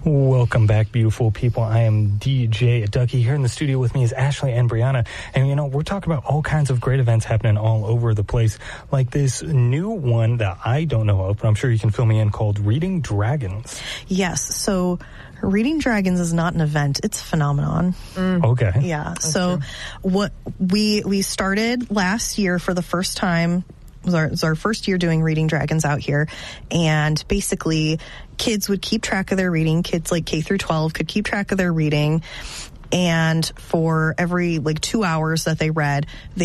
Welcome back, beautiful people. I am DJ Ducky. Here in the studio with me is Ashley and Brianna. And, we're talking about all kinds of great events happening all over the place, like this new one that I don't know of, but I'm sure you can fill me in, called Reading Dragons. Yes. So Reading Dragons is not an event. It's a phenomenon. Okay. Yeah. So what we started last year for the first time. It was our first year doing Reading Dragons out here, and basically kids would keep track of their reading. Kids like K through 12 could keep track of their reading, and for every 2 hours that they read, they